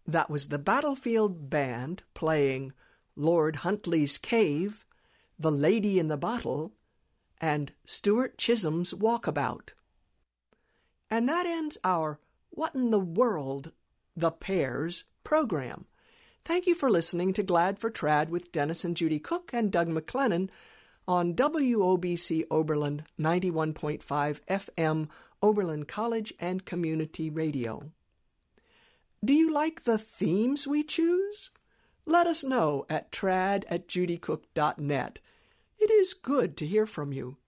That was the Battlefield Band playing Lord Huntley's Cave, The Lady in the Bottle, and Stuart Chisholm's Walkabout. And that ends our What in the World, The Pears program. Thank you for listening to Glad for Trad with Dennis and Judy Cook and Doug McLennan on WOBC Oberlin 91.5 FM, Oberlin College and Community Radio. Do you like the themes we choose? Let us know at trad@judycook.net. It is good to hear from you.